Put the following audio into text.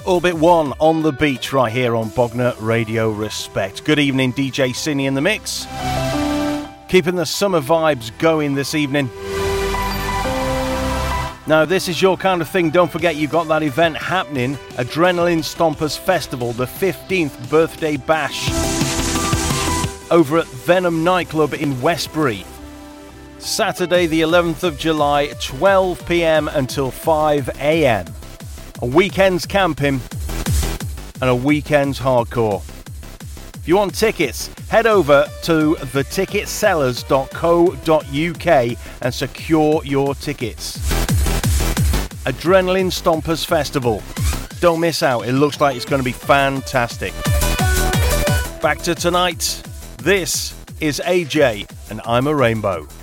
Orbit 1 on the beach right here on Bognor Radio Respect. Good evening, DJ Cine in the mix. Keeping the summer vibes going this evening. Now, this is your kind of thing. Don't forget, you've got that event happening, Adrenaline Stompers Festival, the 15th birthday bash, over at Venom Nightclub in Westbury. Saturday, the 11th of July, 12 p.m. until 5 a.m. A weekend's camping and a weekend's hardcore. If you want tickets, head over to theticketsellers.co.uk and secure your tickets. Adrenaline Stompers Festival. Don't miss out. It looks like it's going to be fantastic. Back to tonight. This is AJ and I'm a Rainbow.